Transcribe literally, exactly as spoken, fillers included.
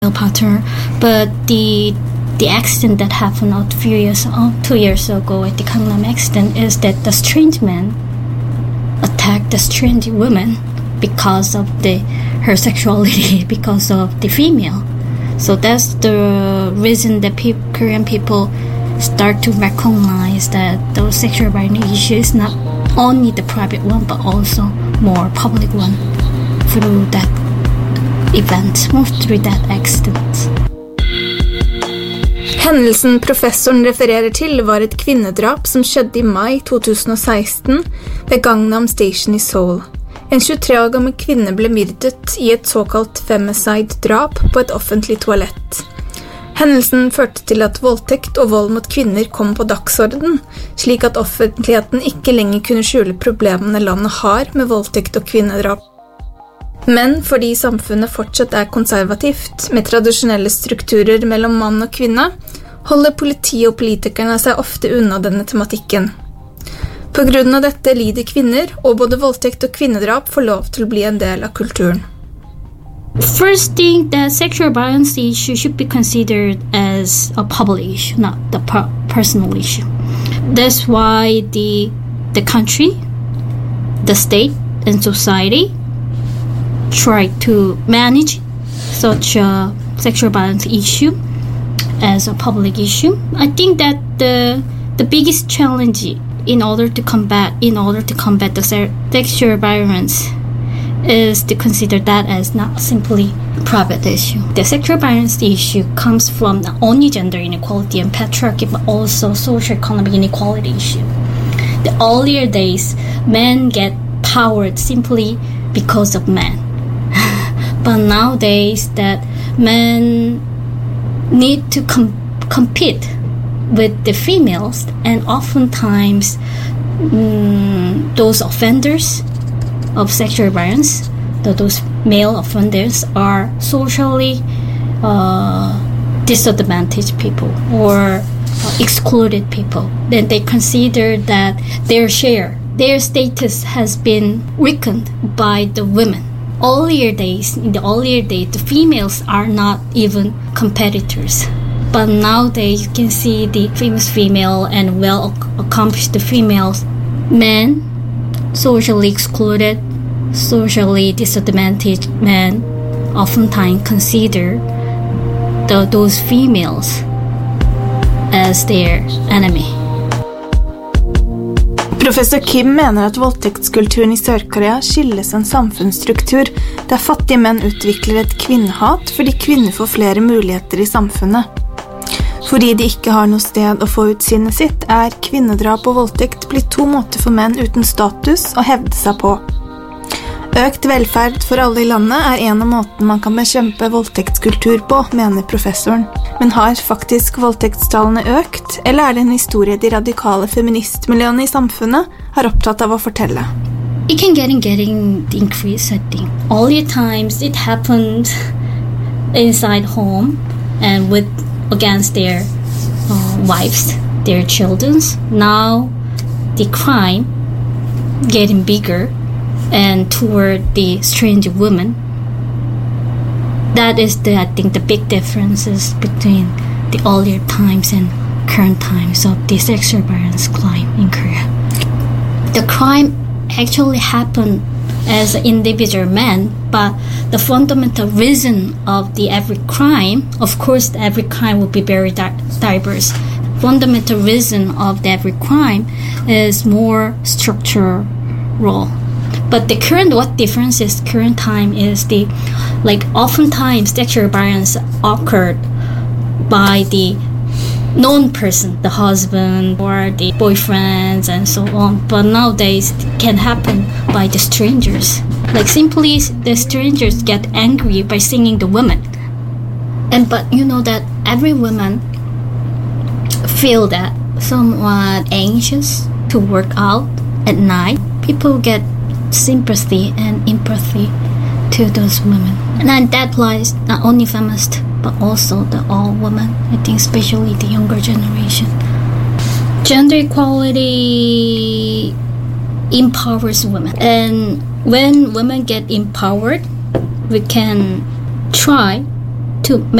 partner, but the the accident that happened a few years, oh, two years ago at the Gangnam accident is that the strange man attacked the strange woman because of the her sexuality, because of the female. So that's the reason that pe- Korean people start to recognize that the sexual violence issue is not only the private one, but also more public one through that event, through that accident. Hendelsen professoren refererer til var et kvinnedrap som skjedde i mai to tusen og seksten ved Gangnam Station i Seoul. En tjuetre år gammel kvinne ble myrdet i et såkalt femicide-drap på et offentlig toalett. Hendelsen førte til at voldtekt og vold mot kvinner kom på dagsorden, slik at offentligheten ikke lenger kunne skjule problemene landet har med voldtekt og kvinnedrap. Men fordi samfunnet fortsatt er konservativt, med tradisjonelle strukturer mellom mann og kvinne, holder politi og politikerne seg ofte unna denne tematikken. På grunn av dette lider kvinner, og både voldtekt og kvinnedrap får lov til å bli en del av kulturen. First thing, that sexual violence issue should be considered as a public issue, not the per- personal issue. That's why the the country, the state, and society try to manage such a sexual violence issue as a public issue. I think that the the biggest challenge in order to combat in order to combat the se- sexual violence is to consider that as not simply a private issue. The sexual violence issue comes from not only gender inequality and patriarchy, but also socio-economic inequality issue. The earlier days, men get powered simply because of men. But nowadays, that men need to com- compete with the females, and oftentimes mm, those offenders of sexual violence, that those male offenders are socially uh, disadvantaged people or uh, excluded people. Then they consider that their share, their status has been weakened by the women. Earlier days, in the earlier days, the females are not even competitors. But nowadays, you can see the famous female and well-accomplished females, men, socially excluded, socially disadvantaged men oftentimes consider the, those females as their enemy. Professor Kim mener at voldtektskulturen i Sør-Korea skyldes en samfunnsstruktur der fattige menn utvikler et kvinnehat fordi kvinner får flere muligheter i samfunnet. Fordi de ikke har noe sted å få ut sinnet sitt, er kvinnedrap og voldtekt blitt to måter for menn uten status å hevde seg på. Økt velferd for alle i landet er en av måten man kan bekjempe voldtektskultur på, mener professoren. Men har faktisk voldtektstallene økt, eller er det en historie de radikale feministmiljøene i samfunnet har opptatt av å fortelle? It can get in getting the increase, I think. Earlier times it happened inside home and with against their uh, wives, their children. Now the crime getting bigger and toward the strange woman. That is the, I think, the big differences between the earlier times and current times of the sexual violence crime in Korea. The crime actually happened as an individual man, but the fundamental reason of the every crime, of course, every crime will be very di- diverse. Fundamental reason of the every crime is more structural. But the current, what difference is current time is the, like oftentimes sexual violence occurred by the known person, the husband or the boyfriends and so on. But nowadays it can happen by the strangers. Like simply the strangers get angry by singing the woman. And but you know that every woman feel that somewhat anxious to work out at night. People get sympathy and empathy to those women. And that applies not only feminists, but also the all women, I think especially the younger generation. Gender equality empowers women. And when women get empowered, we can try to